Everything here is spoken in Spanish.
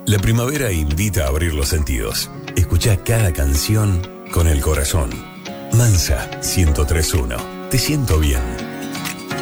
La primavera invita a abrir los sentidos. Escucha cada canción con el corazón. Mansa 103.1. Te siento bien.